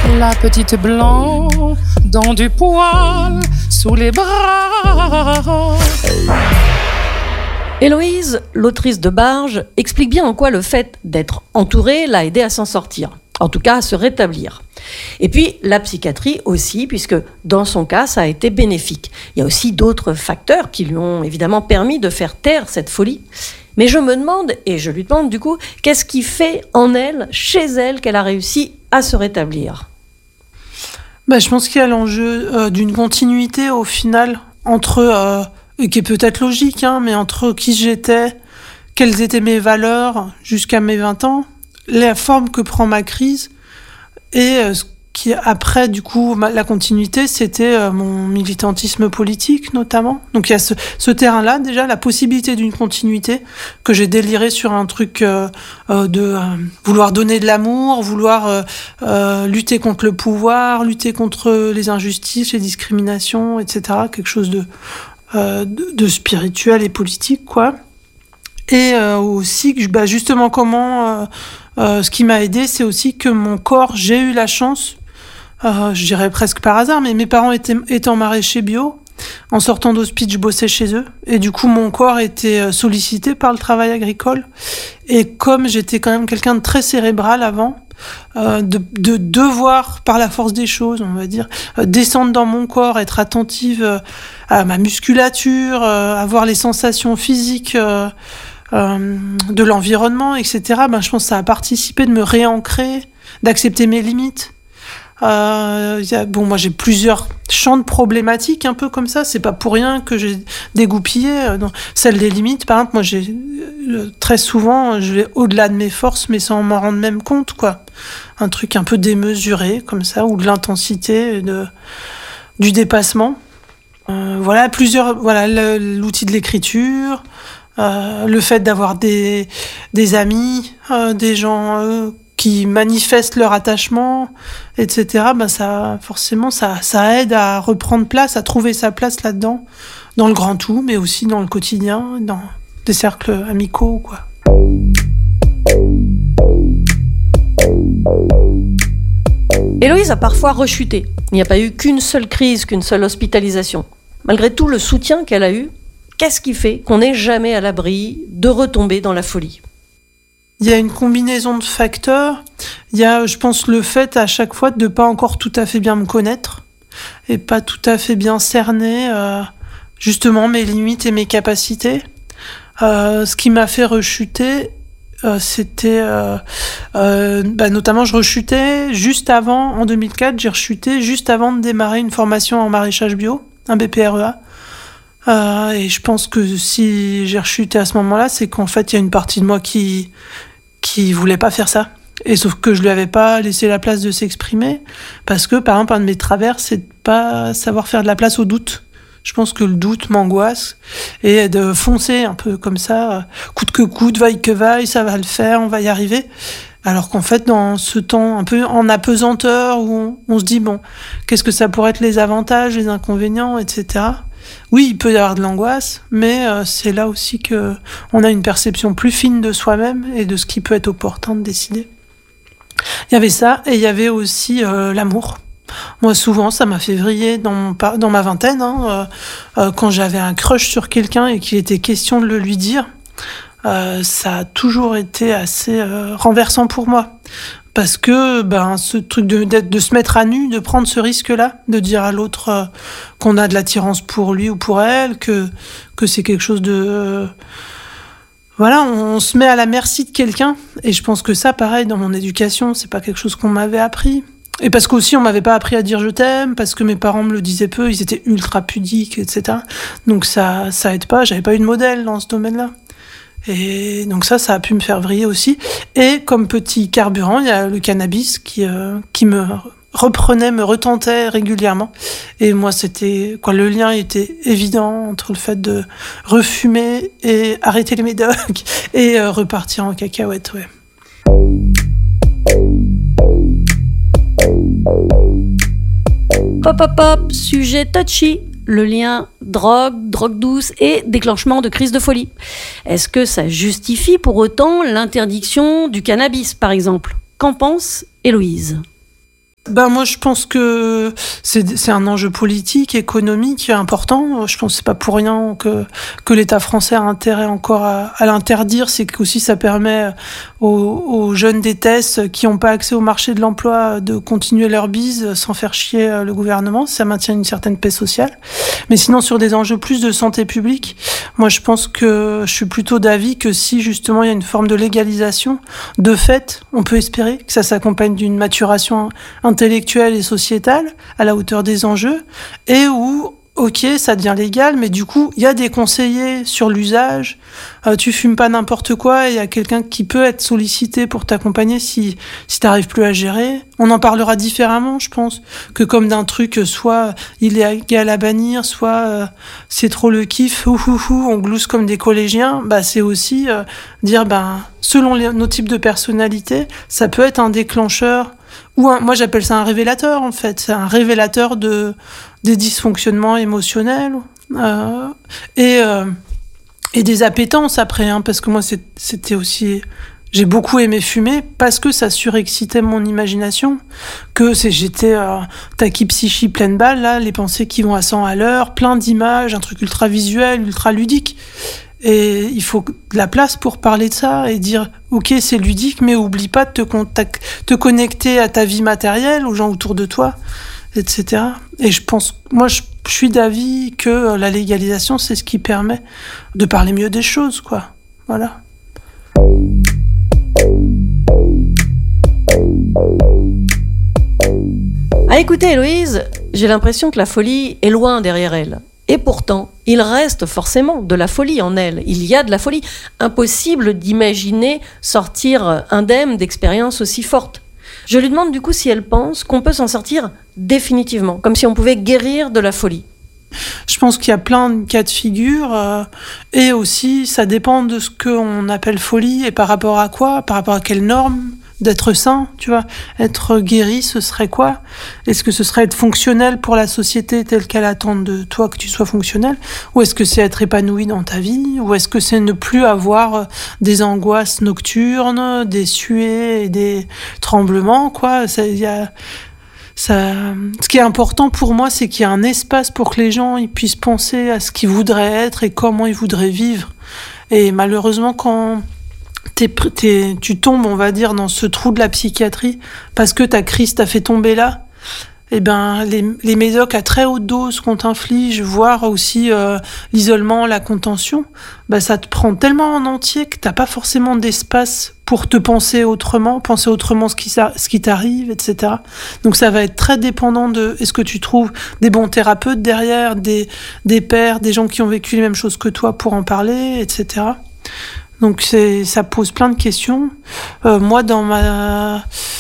La petite blanc dans du poil sous les bras. Héloïse, l'autrice de Barges, explique bien en quoi le fait d'être entourée l'a aidée à s'en sortir. En tout cas, à se rétablir. Et puis, la psychiatrie aussi, puisque dans son cas, ça a été bénéfique. Il y a aussi d'autres facteurs qui lui ont évidemment permis de faire taire cette folie. Mais je me demande, et je lui demande du coup, qu'est-ce qui fait en elle, chez elle, qu'elle a réussi à se rétablir ? Je pense qu'il y a l'enjeu d'une continuité au final entre, qui est peut-être logique, mais entre qui j'étais, quelles étaient mes valeurs jusqu'à mes 20 ans, la forme que prend ma crise et ce qui après du coup la continuité c'était mon militantisme politique notamment. Donc il y a ce terrain-là déjà, la possibilité d'une continuité que j'ai déliré sur un truc de vouloir donner de l'amour, vouloir lutter contre le pouvoir, lutter contre les injustices, les discriminations, etc. Quelque chose de spirituel et politique quoi. Et aussi justement comment ce qui m'a aidé, c'est aussi que mon corps, j'ai eu la chance, je dirais presque par hasard, mais mes parents étant maraîchers bio, en sortant d'hospice, je bossais chez eux. Et du coup, mon corps était sollicité par le travail agricole. Et comme j'étais quand même quelqu'un de très cérébral avant, de devoir, par la force des choses, on va dire, descendre dans mon corps, être attentive à ma musculature, avoir les sensations physiques de l'environnement, etc. Je pense que ça a participé de me réancrer, d'accepter mes limites. Moi j'ai plusieurs champs de problématiques un peu comme ça, c'est pas pour rien que j'ai dégoupillé dans celle des limites. Par exemple, moi très souvent je vais au-delà de mes forces mais sans m'en rendre même compte quoi. Un truc un peu démesuré comme ça, ou de l'intensité du dépassement. L'outil de l'écriture, le fait d'avoir des amis, des gens qui manifestent leur attachement, etc. Ça aide à reprendre place, à trouver sa place là-dedans, dans le grand tout, mais aussi dans le quotidien, dans des cercles amicaux, quoi. Héloïse a parfois rechuté. Il n'y a pas eu qu'une seule crise, qu'une seule hospitalisation. Malgré tout le soutien qu'elle a eu, qu'est-ce qui fait qu'on n'est jamais à l'abri de retomber dans la folie ? Il y a une combinaison de facteurs. Il y a, je pense, le fait à chaque fois de ne pas encore tout à fait bien me connaître et pas tout à fait bien cerner justement mes limites et mes capacités. Ce qui m'a fait rechuter, c'était notamment je rechutais juste avant, en 2004, j'ai rechuté juste avant de démarrer une formation en maraîchage bio, un BPREA. Et je pense que si j'ai rechuté à ce moment-là, c'est qu'en fait, il y a une partie de moi qui voulait pas faire ça. Et sauf que je lui avais pas laissé la place de s'exprimer, parce que, par exemple, un de mes travers, c'est de pas savoir faire de la place au doute. Je pense que le doute m'angoisse, et de foncer un peu comme ça, coûte que coûte, vaille que vaille, ça va le faire, on va y arriver. Alors qu'en fait, dans ce temps un peu en apesanteur, où on se dit, bon, qu'est-ce que ça pourrait être les avantages, les inconvénients, etc. Oui, il peut y avoir de l'angoisse, mais c'est là aussi qu'on a une perception plus fine de soi-même et de ce qui peut être opportun de décider. Il y avait ça, et il y avait aussi l'amour. Moi, souvent, ça m'a fait vriller dans ma vingtaine, quand j'avais un crush sur quelqu'un et qu'il était question de le lui dire. Ça a toujours été assez renversant pour moi. Parce que ce truc de se mettre à nu, de prendre ce risque-là, de dire à l'autre qu'on a de l'attirance pour lui ou pour elle, que c'est quelque chose de... on se met à la merci de quelqu'un. Et je pense que ça, pareil, dans mon éducation, c'est pas quelque chose qu'on m'avait appris. Et parce qu'aussi, on m'avait pas appris à dire je t'aime, parce que mes parents me le disaient peu, ils étaient ultra pudiques, etc. Donc ça aide pas, j'avais pas eu de modèle dans ce domaine-là. Et donc ça a pu me faire vriller aussi. Et comme petit carburant, il y a le cannabis qui me reprenait, me retentait régulièrement. Et moi, le lien était évident entre le fait de refumer et arrêter les médocs et repartir en cacahuète, ouais. Pop, sujet touchy. Le lien drogue douce et déclenchement de crise de folie. Est-ce que ça justifie pour autant l'interdiction du cannabis, par exemple ? Qu'en pense Héloïse ? Moi, je pense que c'est un enjeu politique, économique important. Je pense que c'est pas pour rien que l'État français a intérêt encore à l'interdire. C'est qu'aussi ça permet aux jeunes des TES qui n'ont pas accès au marché de l'emploi de continuer leur bise sans faire chier le gouvernement. Ça maintient une certaine paix sociale. Mais sinon, sur des enjeux plus de santé publique, moi, je pense que je suis plutôt d'avis que si justement il y a une forme de légalisation, de fait, on peut espérer que ça s'accompagne d'une maturation intellectuelle et sociétale à la hauteur des enjeux, et où, ok, ça devient légal, mais du coup, il y a des conseillers sur l'usage, tu fumes pas n'importe quoi, il y a quelqu'un qui peut être sollicité pour t'accompagner si t'arrives plus à gérer. On en parlera différemment, je pense, que comme d'un truc soit illégal à bannir, soit c'est trop le kiff, on glousse comme des collégiens, c'est aussi dire, selon nos types de personnalité, ça peut être un déclencheur, moi j'appelle ça un révélateur en fait, c'est un révélateur des dysfonctionnements émotionnels et des appétences après, parce que moi c'était aussi, j'ai beaucoup aimé fumer parce que ça surexcitait mon imagination, j'étais tachypsychie pleine balle, là, les pensées qui vont à 100 à l'heure, plein d'images, un truc ultra visuel, ultra ludique. Et il faut de la place pour parler de ça et dire ok, c'est ludique, mais oublie pas de te connecter à ta vie matérielle, aux gens autour de toi, etc. Et je pense, moi je suis d'avis que la légalisation, c'est ce qui permet de parler mieux des choses, quoi. Voilà. À écouter Héloïse, j'ai l'impression que la folie est loin derrière elle. Et pourtant, il reste forcément de la folie en elle. Il y a de la folie. Impossible d'imaginer sortir indemne d'expériences aussi fortes. Je lui demande du coup si elle pense qu'on peut s'en sortir définitivement, comme si on pouvait guérir de la folie. Je pense qu'il y a plein de cas de figure et aussi ça dépend de ce qu'on appelle folie et par rapport à quoi, par rapport à quelles normes. D'être sain, tu vois, être guéri, ce serait quoi? Est-ce que ce serait être fonctionnel pour la société telle qu'elle attend de toi que tu sois fonctionnel? Ou est-ce que c'est être épanoui dans ta vie? Ou est-ce que c'est ne plus avoir des angoisses nocturnes, des suées et des tremblements, quoi? Ce qui est important pour moi, c'est qu'il y a un espace pour que les gens ils puissent penser à ce qu'ils voudraient être et comment ils voudraient vivre. Et malheureusement, quand tu tombes, on va dire, dans ce trou de la psychiatrie parce que ta crise t'a fait tomber là, les médocs à très haute dose qu'on t'inflige, voire aussi l'isolement, la contention, ça te prend tellement en entier que t'as pas forcément d'espace pour te penser autrement ce qui t'arrive, etc. Donc ça va être très dépendant de est-ce que tu trouves des bons thérapeutes derrière, des pairs, des gens qui ont vécu les mêmes choses que toi pour en parler, etc. Donc ça pose plein de questions. Moi, dans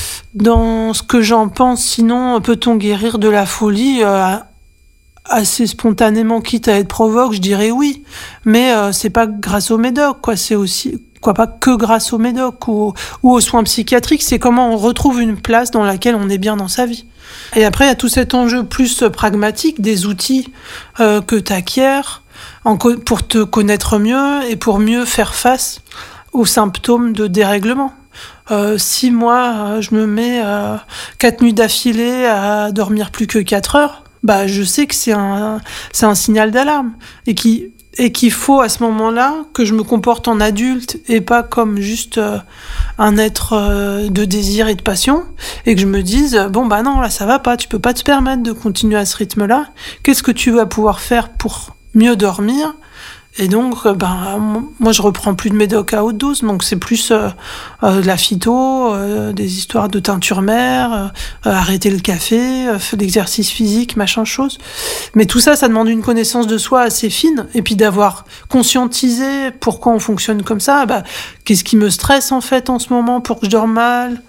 ce que j'en pense, sinon, peut-on guérir de la folie assez spontanément, quitte à être provoque, je dirais oui. Mais c'est pas grâce aux médocs, quoi. C'est aussi, pas que grâce aux médocs ou aux soins psychiatriques. C'est comment on retrouve une place dans laquelle on est bien dans sa vie. Et après, il y a tout cet enjeu plus pragmatique des outils que t'acquiers pour te connaître mieux et pour mieux faire face aux symptômes de dérèglement. Si moi, je me mets 4 nuits d'affilée à dormir plus que 4 heures, je sais que c'est un signal d'alarme et qu'il faut à ce moment-là que je me comporte en adulte et pas comme juste un être de désir et de passion et que je me dise non, là ça va pas, tu peux pas te permettre de continuer à ce rythme-là. Qu'est-ce que tu vas pouvoir faire pour mieux dormir? Et donc, moi, je reprends plus de médoc à haute dose, donc c'est plus de la phyto, des histoires de teinture mère, arrêter le café, l'exercice physique, machin chose. Mais tout ça, ça demande une connaissance de soi assez fine, et puis d'avoir conscientisé pourquoi on fonctionne comme ça. Qu'est-ce qui me stresse en fait en ce moment pour que je dorme mal?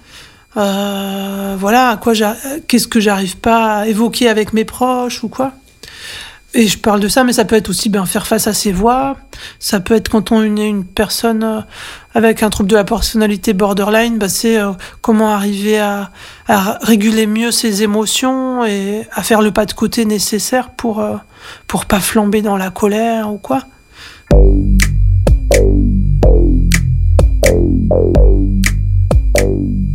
Qu'est-ce que j'arrive pas à évoquer avec mes proches ou quoi? Et je parle de ça, mais ça peut être aussi faire face à ses voix. Ça peut être quand on est une personne avec un trouble de la personnalité borderline, c'est comment arriver à réguler mieux ses émotions et à faire le pas de côté nécessaire pour pas flamber dans la colère ou quoi.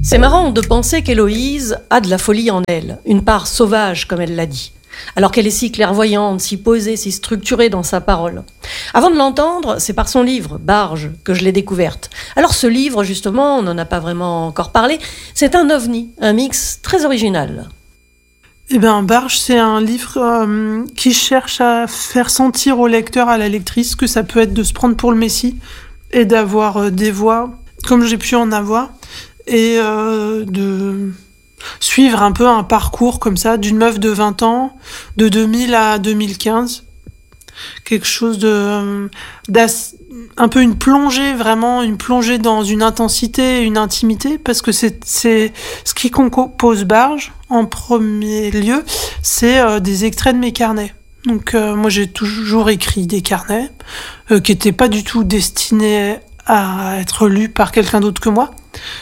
C'est marrant de penser qu'Héloïse a de la folie en elle, une part sauvage, comme elle l'a dit, alors qu'elle est si clairvoyante, si posée, si structurée dans sa parole. Avant de l'entendre, c'est par son livre, Barge, que je l'ai découverte. Alors ce livre, justement, on n'en a pas vraiment encore parlé, c'est un ovni, un mix très original. Eh bien, Barge, c'est un livre qui cherche à faire sentir au lecteur, à la lectrice, que ça peut être de se prendre pour le Messie et d'avoir des voix, comme j'ai pu en avoir, et de suivre un peu un parcours comme ça, d'une meuf de 20 ans, de 2000 à 2015. Quelque chose un peu une plongée, vraiment une plongée dans une intensité et une intimité, parce que c'est ce qui compose Barge, en premier lieu, c'est des extraits de mes carnets. Donc moi j'ai toujours écrit des carnets qui n'étaient pas du tout destinés à être lus par quelqu'un d'autre que moi.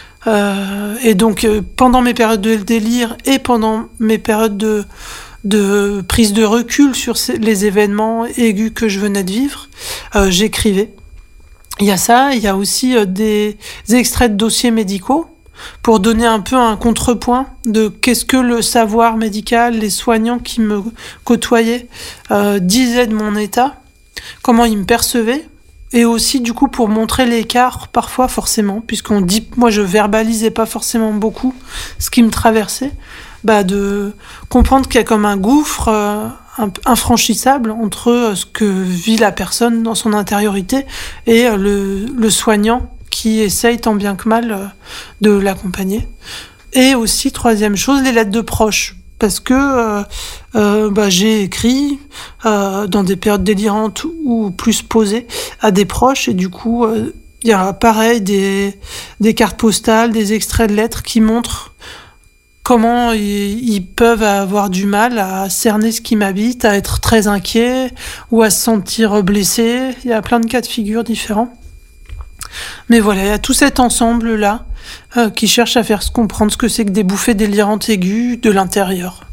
Et donc pendant mes périodes de délire et pendant mes périodes de prise de recul sur les événements aigus que je venais de vivre, j'écrivais. Il y a ça, il y a aussi des extraits de dossiers médicaux pour donner un peu un contrepoint de qu'est-ce que le savoir médical, les soignants qui me côtoyaient disaient de mon état, comment ils me percevaient, et aussi du coup pour montrer l'écart parfois forcément, puisqu'on dit, moi je verbalisais pas forcément beaucoup ce qui me traversait, de comprendre qu'il y a comme un gouffre infranchissable entre ce que vit la personne dans son intériorité et le soignant qui essaye tant bien que mal de l'accompagner. Et aussi, troisième chose, les lettres de proches. Parce que j'ai écrit dans des périodes délirantes ou plus posées à des proches, et du coup, il y a pareil des cartes postales, des extraits de lettres qui montrent comment ils peuvent avoir du mal à cerner ce qui m'habite, à être très inquiets ou à se sentir blessés. Il y a plein de cas de figure différents. Mais voilà, il y a tout cet ensemble-là qui cherche à faire se comprendre ce que c'est que des bouffées délirantes aiguës de l'intérieur.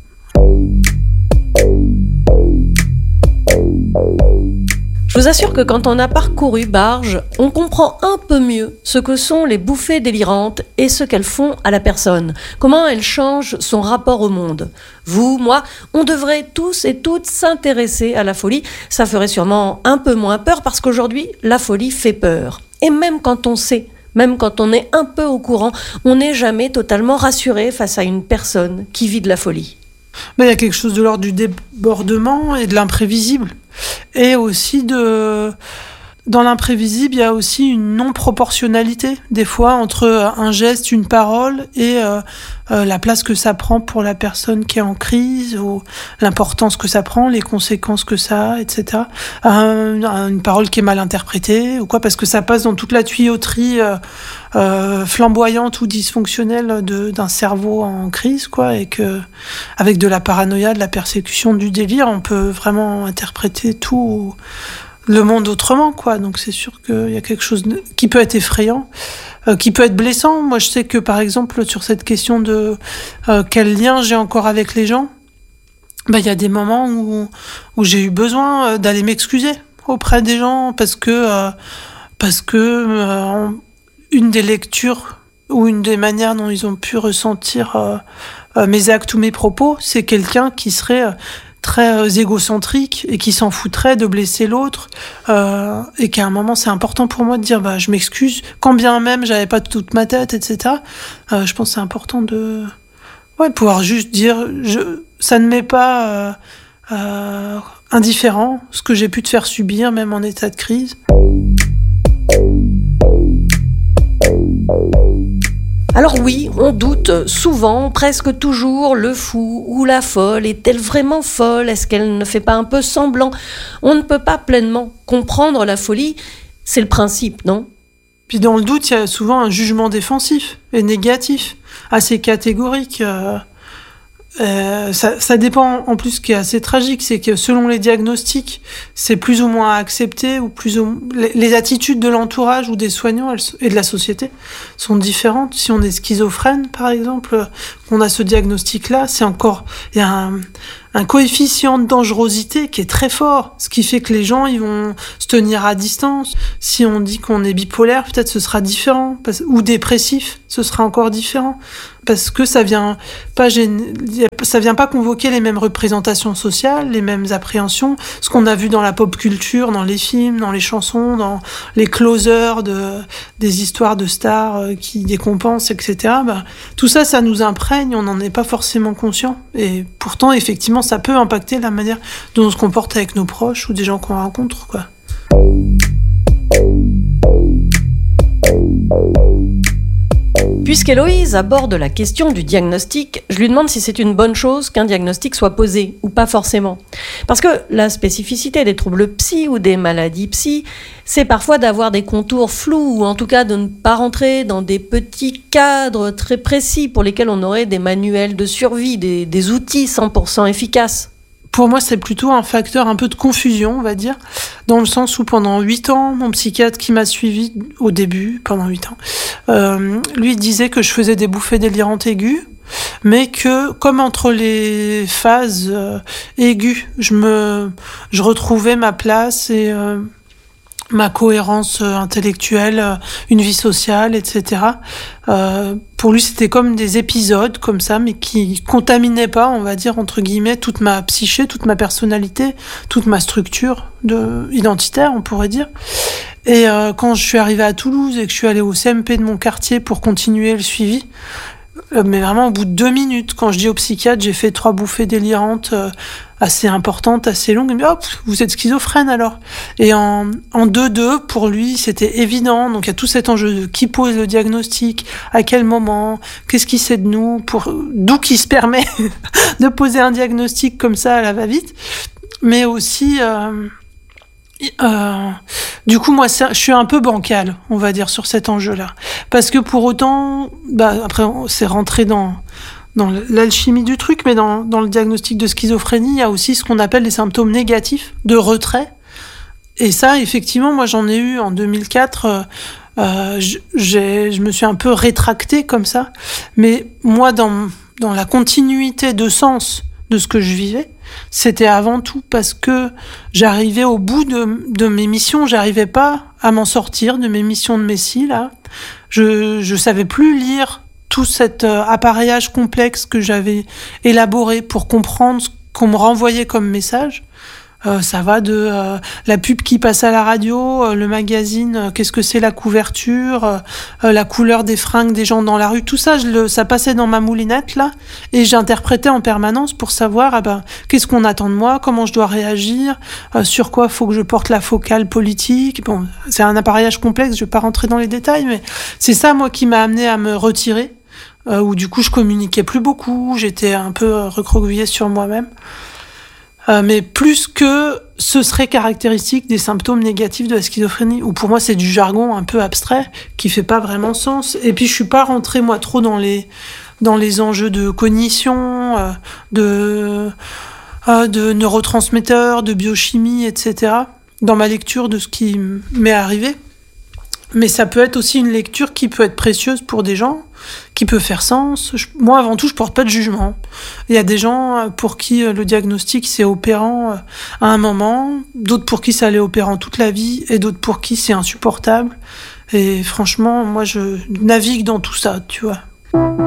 Je vous assure que quand on a parcouru Barge, on comprend un peu mieux ce que sont les bouffées délirantes et ce qu'elles font à la personne, comment elles changent son rapport au monde. Vous, moi, on devrait tous et toutes s'intéresser à la folie. Ça ferait sûrement un peu moins peur parce qu'aujourd'hui, la folie fait peur. Et même quand on sait, même quand on est un peu au courant, on n'est jamais totalement rassuré face à une personne qui vit de la folie. Il y a quelque chose de l'ordre du débordement et de l'imprévisible. Et aussi dans l'imprévisible, il y a aussi une non-proportionnalité, des fois, entre un geste, une parole et la place que ça prend pour la personne qui est en crise, ou l'importance que ça prend, les conséquences que ça a, etc. Une parole qui est mal interprétée, ou quoi, parce que ça passe dans toute la tuyauterie flamboyante ou dysfonctionnelle d'un cerveau en crise, quoi, et que avec de la paranoïa, de la persécution, du délire, on peut vraiment interpréter tout le monde autrement, quoi. Donc c'est sûr qu'il y a quelque chose qui peut être effrayant, qui peut être blessant. Moi, je sais que par exemple sur cette question de quel lien j'ai encore avec les gens, il y a des moments où j'ai eu besoin d'aller m'excuser auprès des gens parce que une des lectures ou une des manières dont ils ont pu ressentir mes actes ou mes propos, c'est quelqu'un qui serait très égocentrique et qui s'en foutrait de blesser l'autre, et qu'à un moment c'est important pour moi de dire je m'excuse, quand bien même j'avais pas toute ma tête, etc. Je pense que c'est important de pouvoir juste dire ça ne m'est pas indifférent ce que j'ai pu te faire subir même en état de crise. Alors oui, on doute souvent, presque toujours, le fou ou la folle. Est-elle vraiment folle? Est-ce qu'elle ne fait pas un peu semblant? On ne peut pas pleinement comprendre la folie. C'est le principe, non? Puis dans le doute, il y a souvent un jugement défensif et négatif, assez catégorique. Ça dépend, en plus, ce qui est assez tragique, c'est que selon les diagnostics, c'est plus ou moins accepté, ou les attitudes de l'entourage ou des soignants et de la société sont différentes. Si on est schizophrène, par exemple, on a ce diagnostic-là, il y a un coefficient de dangerosité qui est très fort, ce qui fait que les gens, ils vont se tenir à distance. Si on dit qu'on est bipolaire, peut-être ce sera différent, ou dépressif, ce sera encore différent, parce que ça vient pas convoquer les mêmes représentations sociales, les mêmes appréhensions, ce qu'on a vu dans la pop culture, dans les films, dans les chansons, dans les closers des histoires de stars qui décompensent, etc. Tout ça, ça nous imprègne, on n'en est pas forcément conscient, et pourtant, effectivement, ça peut impacter la manière dont on se comporte avec nos proches ou des gens qu'on rencontre, quoi. Puisqu'Héloïse aborde la question du diagnostic, je lui demande si c'est une bonne chose qu'un diagnostic soit posé, ou pas forcément. Parce que la spécificité des troubles psy ou des maladies psy, c'est parfois d'avoir des contours flous, ou en tout cas de ne pas rentrer dans des petits cadres très précis pour lesquels on aurait des manuels de survie, des outils 100% efficaces. Pour moi, c'est plutôt un facteur un peu de confusion, on va dire, dans le sens où pendant 8 ans, mon psychiatre qui m'a suivi au début, pendant 8 ans, lui disait que je faisais des bouffées délirantes aiguës, mais que comme entre les phases aiguës, je retrouvais ma place et ma cohérence intellectuelle, une vie sociale, etc. Pour lui, c'était comme des épisodes comme ça, mais qui contaminaient pas, on va dire, entre guillemets, toute ma psyché, toute ma personnalité, toute ma structure identitaire, on pourrait dire. Et quand je suis arrivée à Toulouse et que je suis allée au CMP de mon quartier pour continuer le suivi, mais vraiment au bout de 2 minutes, quand je dis au psychiatre, j'ai fait 3 bouffées délirantes assez importantes, assez longues, il me dit « Hop, vous êtes schizophrène alors !» Et en 2-2, pour lui, c'était évident. Donc il y a tout cet enjeu de qui pose le diagnostic, à quel moment, qu'est-ce qu'il sait de nous, d'où qui se permet de poser un diagnostic comme ça à la va-vite. Mais aussi... du coup, moi, je suis un peu bancale, on va dire, sur cet enjeu-là. Parce que pour autant, après, c'est rentré dans l'alchimie du truc, mais dans le diagnostic de schizophrénie, il y a aussi ce qu'on appelle les symptômes négatifs de retrait. Et ça, effectivement, moi, j'en ai eu en 2004. Je me suis un peu rétractée comme ça. Mais moi, dans la continuité de sens de ce que je vivais, c'était avant tout parce que j'arrivais au bout de mes missions, j'arrivais pas à m'en sortir de mes missions de messie, là. Je savais plus lire tout cet appareillage complexe que j'avais élaboré pour comprendre ce qu'on me renvoyait comme message. Ça va de la pub qui passe à la radio, le magazine, qu'est-ce que c'est la couverture, la couleur des fringues des gens dans la rue, tout ça, ça passait dans ma moulinette là, et j'interprétais en permanence pour savoir qu'est-ce qu'on attend de moi, comment je dois réagir, sur quoi faut que je porte la focale politique. Bon, c'est un appareillage complexe, je vais pas rentrer dans les détails, mais c'est ça moi qui m'a amené à me retirer, où du coup je communiquais plus beaucoup, j'étais un peu recroquevillée sur moi-même. Mais plus que ce serait caractéristique des symptômes négatifs de la schizophrénie, où pour moi c'est du jargon un peu abstrait qui fait pas vraiment sens. Et puis je suis pas rentrée moi trop dans les enjeux de cognition, de neurotransmetteurs, de biochimie, etc. dans ma lecture de ce qui m'est arrivé. Mais ça peut être aussi une lecture qui peut être précieuse pour des gens, qui peut faire sens. Moi, avant tout, je porte pas de jugement. Il y a des gens pour qui le diagnostic, c'est opérant à un moment, d'autres pour qui ça l'est opérant toute la vie, et d'autres pour qui c'est insupportable. Et franchement, moi, je navigue dans tout ça, tu vois.